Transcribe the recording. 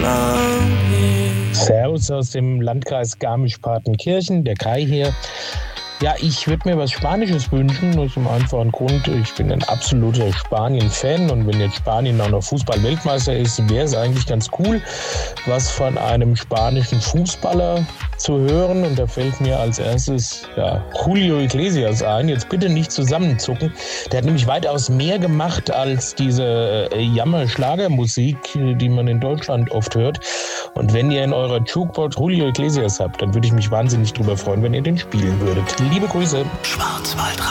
Servus aus dem Landkreis Garmisch-Partenkirchen, der Kai hier. Ja, ich würde mir was Spanisches wünschen, aus dem einfachen Grund, ich bin ein absoluter Spanien-Fan und wenn jetzt Spanien auch noch Fußball-Weltmeister ist, wäre es eigentlich ganz cool, was von einem spanischen Fußballer zu hören. Und da fällt mir als erstes Julio Iglesias ein. Jetzt bitte nicht zusammenzucken. Der hat nämlich weitaus mehr gemacht als diese Jammer-Schlagermusik, die man in Deutschland oft hört. Und wenn ihr in eurer Jukebox Julio Iglesias habt, dann würde ich mich wahnsinnig drüber freuen, wenn ihr den spielen würdet. Liebe Grüße. Schwarzwaldrand.